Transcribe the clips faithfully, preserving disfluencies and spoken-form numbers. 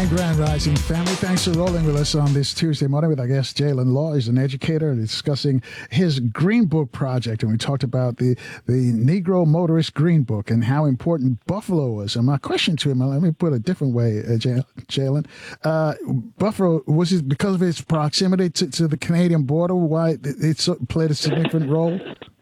And Grand Rising family, thanks for rolling with us on this Tuesday morning with our guest Jalen Law. He's an educator discussing his Green Book project. And we talked about the, the Negro Motorist Green Book and how important Buffalo was. And my question to him, let me put it a different way, uh, Jalen. Uh, Buffalo, was it because of its proximity to, to the Canadian border, why it, it played a significant role?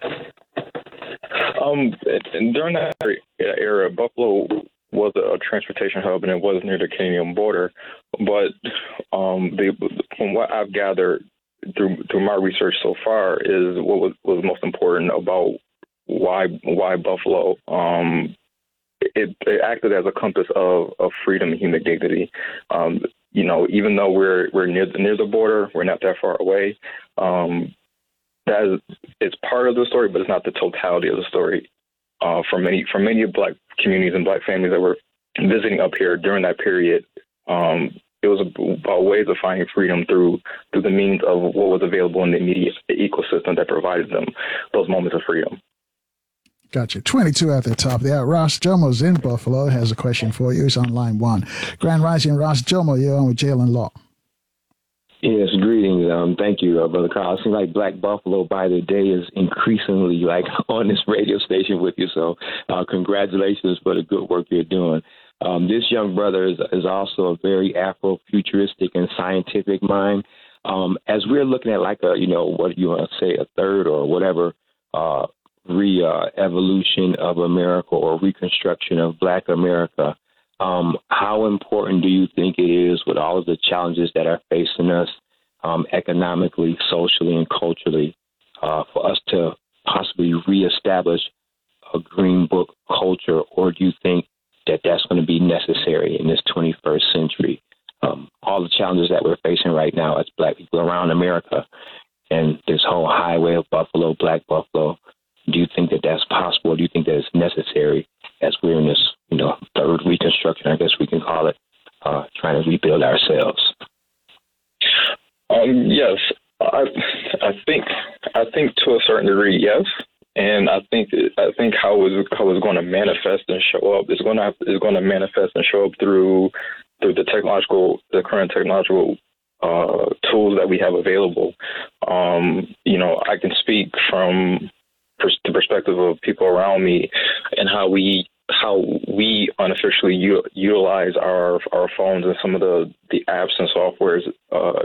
Um, during that era, Buffalo was a transportation hub, and it was near the Canadian border. But um, the, from what I've gathered through through my research so far, is what was, was most important about why why Buffalo. Um, it, it acted as a compass of, of freedom and human dignity. Um, you know, even though we're we're near the, near the border, we're not that far away. Um, that is, it's part of the story, but it's not the totality of the story. Uh, for many for many Black communities and Black families that were visiting up here during that period, um, it was about ways of finding freedom through through the means of what was available in the immediate ecosystem that provided them those moments of freedom. Gotcha. twenty-two at the top there. Ross Jomo's in Buffalo has a question for you. He's on line one. Grand Rising, Ross Jomo, you're on with Jalen Law. Yes, greetings. Um, thank you, uh, Brother Carl. It seems like Black Buffalo by the day is increasingly like on this radio station with you. So uh, congratulations for the good work you're doing. Um, this young brother is, is also a very Afro-futuristic and scientific mind. Um, as we're looking at like a, you know, what you want to say, a third or whatever uh, re-evolution uh, of America or reconstruction of Black America, Um, how important do you think it is with all of the challenges that are facing us um, economically, socially, and culturally uh, for us to possibly reestablish a Green Book culture? Or do you think that that's going to be necessary in this twenty-first century? Um, all the challenges that we're facing right now as Black people around America and this whole highway of Buffalo, Black Buffalo, do you think that that's possible? Or do you think that it's necessary as we're in this, you know, third reconstruction, I guess we can call it, uh, trying to rebuild ourselves? Um, yes, I, I think, I think to a certain degree, yes, and I think, I think how it's how it's going to manifest and show up is going to is going to manifest and show up through through the technological, the current technological uh, tools that we have available. Um, you know, I can speak from the perspective of people around me and how we how we unofficially u- utilize our our phones and some of the, the apps and softwares uh,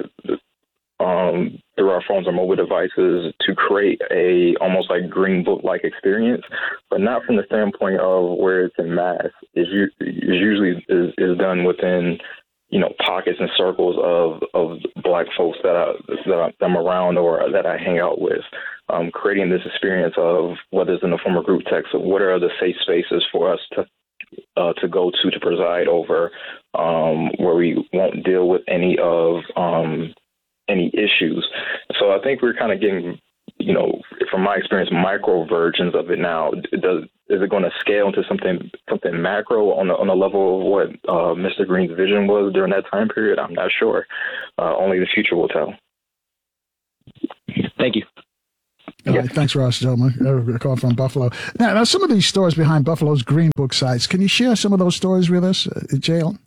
um, through our phones or mobile devices to create a almost like Green Book like experience, but not from the standpoint of where it's in mass. Is usually is, is done within, you know, pockets and circles of, of Black folks that, I, that I'm around or that I hang out with, um, creating this experience of whether it's in the form of group text, of what are the safe spaces for us to uh, to go to to preside over, um, where we won't deal with any of um, any issues. So I think we're kind of getting, you know, from my experience, micro versions of it now. Does is it going to scale into something something macro on the on the level of what uh, Mister Green's vision was during that time period? I'm not sure. Uh, only the future will tell. Thank you. All right, thanks, Ross Jomo. A call from Buffalo. Now, now, some of these stories behind Buffalo's Green Book sites. Can you share some of those stories with us, uh, Jalen?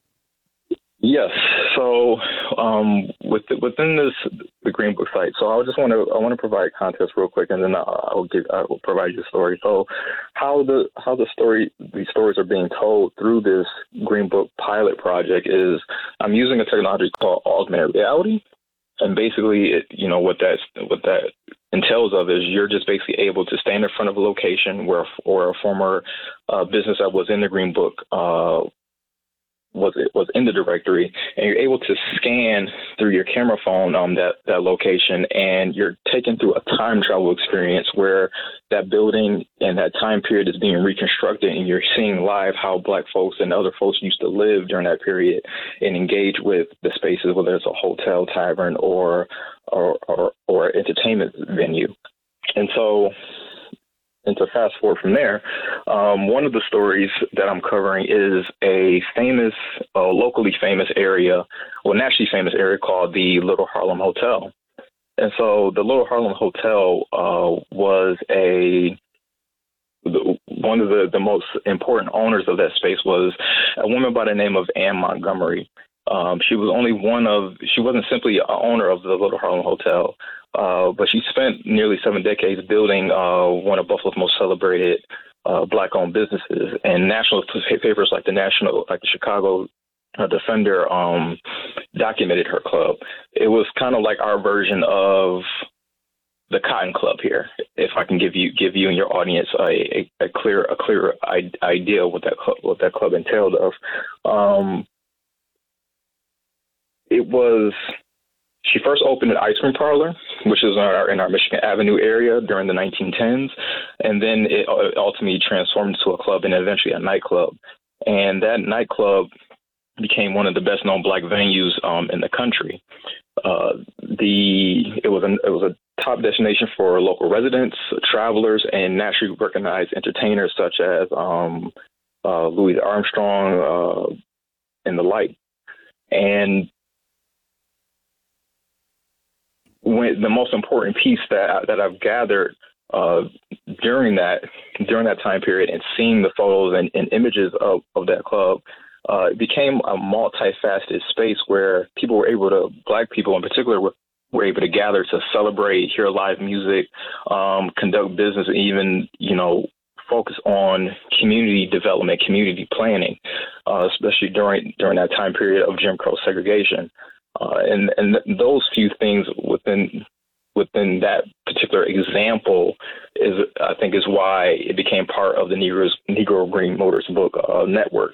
Yes. So, um, with the, within this the Green Book site, so I just want to I want to provide context real quick, and then I'll, I'll give I will provide you a story. So, how the how the story these stories are being told through this Green Book pilot project is I'm using a technology called augmented reality, and basically, it, you know, what that's what that entails of is you're just basically able to stand in front of a location where or a former uh, business that was in the Green Book uh, was it was in the directory, and you're able to scan through your camera phone um that that location, and you're taken through a time travel experience where that building and that time period is being reconstructed, and you're seeing live how Black folks and other folks used to live during that period and engage with the spaces, whether it's a hotel, tavern, or or or, or entertainment venue. And so, and to fast forward from there, um, one of the stories that I'm covering is a famous, uh, locally famous area, well, nationally famous area called the Little Harlem Hotel. And so the Little Harlem Hotel uh, was a one of the, the most important owners of that space was a woman by the name of Anne Montgomery. Um, she was only one of, she wasn't simply an owner of the Little Harlem Hotel, uh, but she spent nearly seven decades building uh, one of Buffalo's most celebrated uh, Black-owned businesses. And national papers like the National, like the Chicago uh, Defender um, documented her club. It was kind of like our version of the Cotton Club here, if I can give you give you and your audience a, a, a clear a clear idea of what that club, what that club entailed of. Um, It was, she first opened an ice cream parlor, which is in our, in our Michigan Avenue area during the nineteen tens. And then it ultimately transformed into a club and eventually a nightclub. And that nightclub became one of the best known Black venues um, in the country. Uh, the it was, an, it was a top destination for local residents, travelers, and nationally recognized entertainers such as um, uh, Louis Armstrong uh, and the like. And when the most important piece that that I've gathered uh, during that during that time period and seeing the photos and, and images of, of that club, uh, it became a multifaceted space where people were able to, Black people in particular, were, were able to gather to celebrate, hear live music, um, conduct business, and even, you know, focus on community development, community planning, uh, especially during during that time period of Jim Crow segregation. Uh, and and those few things within within that particular example is, I think, is why it became part of the Negro's, Negro Green Motors book uh, network.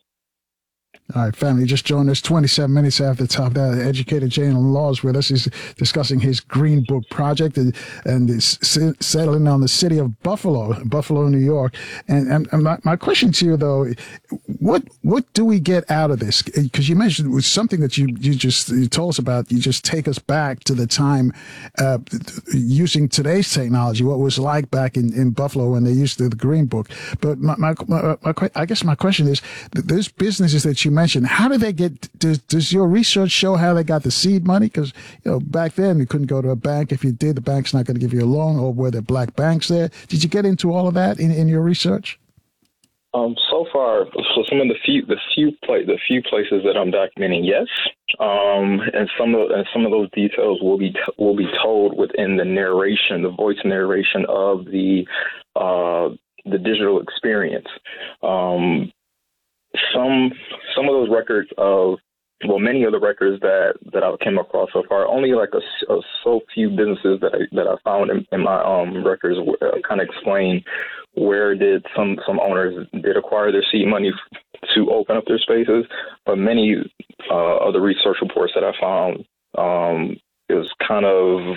All right, family, just joined us twenty-seven minutes after the top of that. Educator Jalen Law is with us. He's discussing his Green Book project and, and is settling on the city of Buffalo, Buffalo, New York. And, and, and my, my question to you, though, what what do we get out of this? Because you mentioned it was something that you, you just you told us about. You just take us back to the time uh, using today's technology, what it was like back in, in Buffalo when they used the, the Green Book. But my, my, my, my I guess my question is, those businesses that you mentioned, how did they get, does, does your research show how they got the seed money? Because, you know, back then you couldn't go to a bank. If you did, the bank's not going to give you a loan, or were there Black banks there? Did you get into all of that in, in your research? Um, so far, so some of the few, the few, pla- the few places that I'm documenting, yes, um, and some of and some of those details will be t- will be told within the narration, the voice narration of the uh, the digital experience. Um, some some of those records of well, many of the records that, that I've came across so far, only like a, a so few businesses that I, that I found in, in my um, records uh, kind of explain where did some, some owners did acquire their seed money to open up their spaces. But many uh, of the research reports that I found, um, it was kind of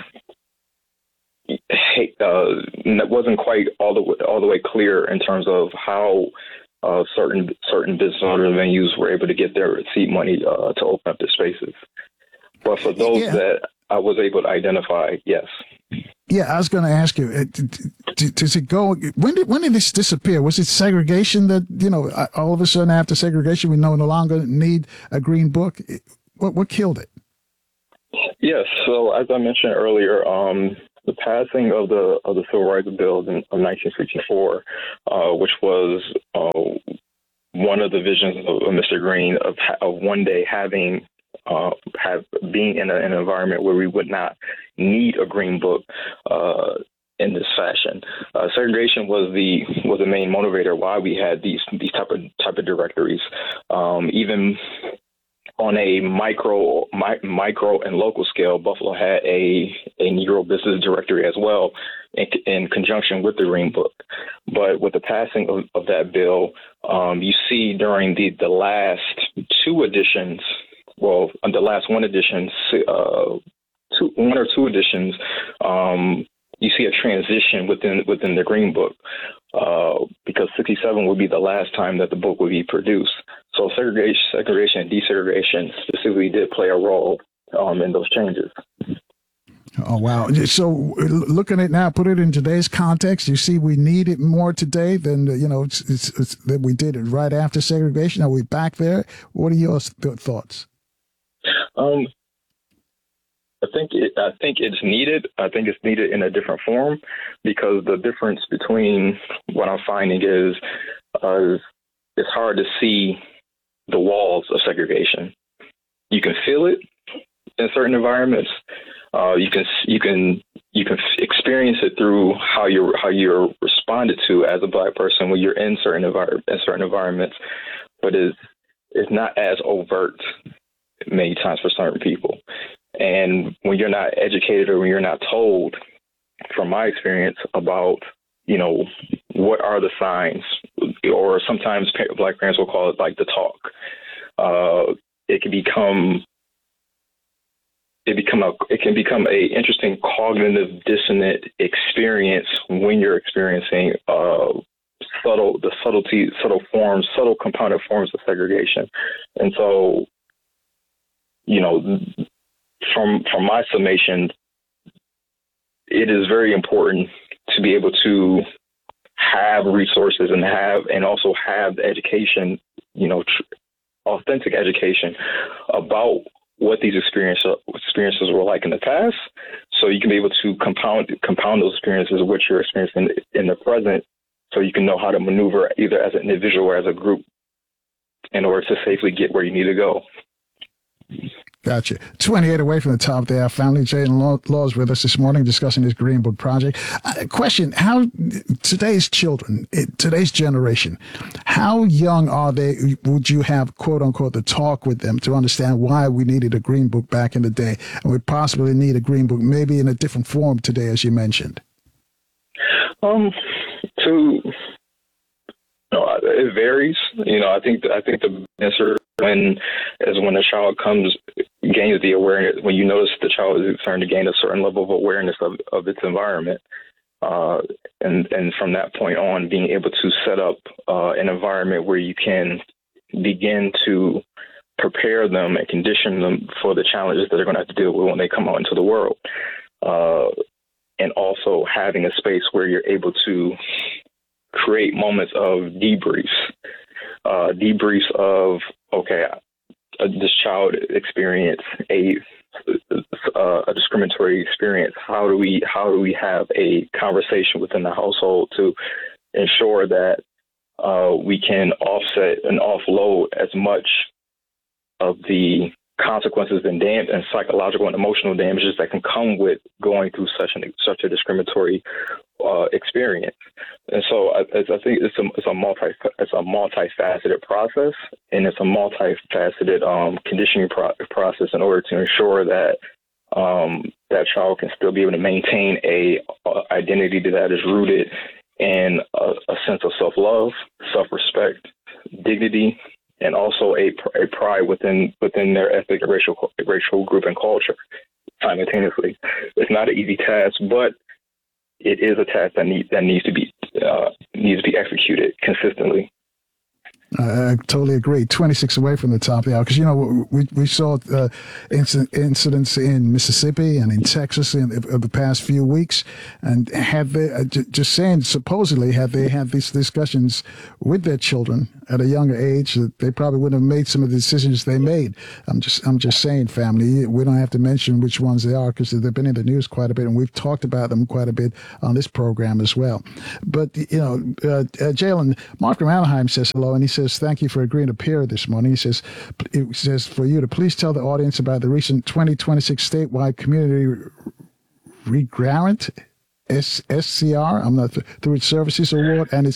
uh, it wasn't quite all the way, all the way clear in terms of how Uh, certain certain business owners and venues were able to get their seed money uh, to open up their spaces. But for those yeah. that I was able to identify, yes. Yeah, I was going to ask you, does it go, when did when did this disappear? Was it segregation that, you know, all of a sudden after segregation, we no longer need a Green Book? What, what killed it? Yes, so as I mentioned earlier, um, the passing of the of the Civil Rights Bill in, of nineteen sixty-four, uh, which was uh, one of the visions of, of Mister Green of, of one day having uh, have being in, a, in an environment where we would not need a Green Book uh, in this fashion. Uh, segregation was the was the main motivator why we had these these type of type of directories, um, even. On a micro, mi- micro and local scale, Buffalo had a, a Negro business directory as well in, in conjunction with the Green Book. But with the passing of, of that bill, um, you see during the, the last two editions, well, the last one edition, uh, two, one or two editions, um, you see a transition within within the Green Book uh, because sixty-seven would be the last time that the book would be produced. So segregation, segregation and desegregation specifically did play a role um, in those changes. Oh, wow. So looking at it now, put it in today's context, you see we need it more today than, you know, it's, it's, it's, that we did it right after segregation. Are we back there? What are your th- thoughts? Um, I think it, I think it's needed. I think it's needed in a different form, because the difference between what I'm finding is uh, it's hard to see the walls of segregation. You can feel it in certain environments. Uh, you can you can you can experience it through how you're how you're responded to as a Black person when you're in certain envir- in certain environments, but it's it's not as overt many times for certain people. And when you're not educated, or when you're not told, from my experience, about, you know, what are the signs, or sometimes Black parents will call it like the talk. Uh, it can become it become a it can become a interesting cognitive dissonant experience when you're experiencing uh, subtle the subtlety subtle forms subtle compounded forms of segregation. And so, you know, from from my summation, it is very important to be able to have resources and have and also have the education, you know, tr- authentic education about what these experiences experiences were like in the past, so you can be able to compound compound those experiences with your experience in, in the present, so you can know how to maneuver either as an individual or as a group in order to safely get where you need to go. Gotcha. twenty-eight away from the top of the hour. Family. Jalen Law, Law is with us this morning discussing his Green Book project. Uh, question, how today's children, today's generation, how young are they? Would you have, quote unquote, the talk with them to understand why we needed a Green Book back in the day, and we possibly need a Green Book maybe in a different form today, as you mentioned? Um, to, you know, it varies. You know, I think, I think the answer when is when a child comes, gains the awareness, when you notice the child is starting to gain a certain level of awareness of, of its environment. Uh, and, and from that point on, being able to set up uh, an environment where you can begin to prepare them and condition them for the challenges that they're going to have to deal with when they come out into the world. Uh, and also having a space where you're able to create moments of debriefs, uh, debriefs of, okay, uh, this child experienced a uh, a discriminatory experience. How do we how do we have a conversation within the household to ensure that uh, we can offset and offload as much of the consequences and dam- and psychological and emotional damages that can come with going through such an such a discriminatory uh, experience. And so I, I think it's a it's a multi it's a multifaceted process, and it's a multifaceted um, conditioning pro- process in order to ensure that um, that child can still be able to maintain a, a identity that is rooted in a, a sense of self-love, self-respect, dignity, and also a, a pride within within their ethnic and racial racial group and culture simultaneously. It's not an easy task, but it is a task that needs that needs to be uh, needs to be executed consistently. I totally agree. twenty-six away from the top of the hour, because, you know, we we saw uh, inc- incidents in Mississippi and in Texas in, in the past few weeks, and have they uh, j- just saying supposedly have they had these discussions with their children at a younger age, that they probably wouldn't have made some of the decisions they made. I'm just I'm just saying, family. We don't have to mention which ones they are, because they've been in the news quite a bit, and we've talked about them quite a bit on this program as well. But, you know, uh, uh, Jalen, Mark from Anaheim says hello, and he says, thank you for agreeing to appear this morning. He says, it says for you to please tell the audience about the recent twenty twenty-six statewide community regrant S C R, I'm not through its services award, and its